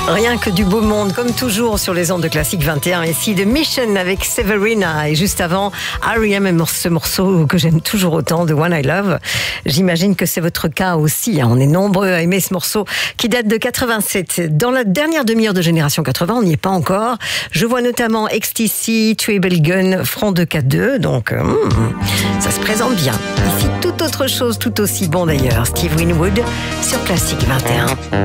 Rien que du beau monde, comme toujours sur les ondes de Classique 21. Ici de Mission avec Severina et juste avant R.E.M. et ce morceau que j'aime toujours autant, The One I Love. J'imagine que c'est votre cas aussi. On est nombreux à aimer ce morceau qui date de 87. Dans la dernière demi-heure de Génération 80, on n'y est pas encore. Je vois notamment XTC, Treble Gun, Front 2K2. Donc, ça se présente bien. Ici, tout autre chose, tout aussi bon d'ailleurs. Steve Winwood sur Classique 21.